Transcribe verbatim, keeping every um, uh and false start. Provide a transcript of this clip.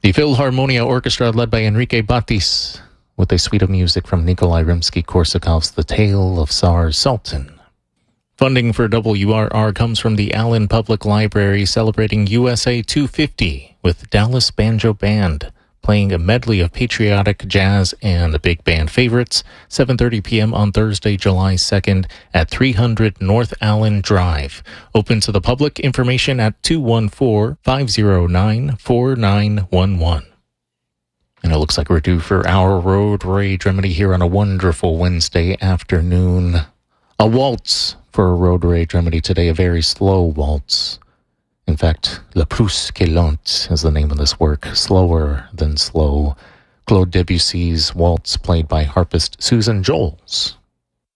The Philharmonia Orchestra, led by Enrique Batis, with a suite of music from Nikolai Rimsky-Korsakov's The Tale of Tsar Sultan. Funding for W R R comes from the Allen Public Library, celebrating U S A two fifty with Dallas Banjo Band, playing a medley of patriotic jazz and big band favorites, seven thirty p.m. on Thursday, July second at three hundred North Allen Drive. Open to the public. Information at two one four, five zero nine, four nine one one. And it looks like we're due for our Road Rage Remedy here on a wonderful Wednesday afternoon. A waltz for a Road Rage Remedy today, a very slow waltz. In fact, Le Plus que lent is the name of this work, slower than slow. Claude Debussy's waltz, played by harpist Susan Joles.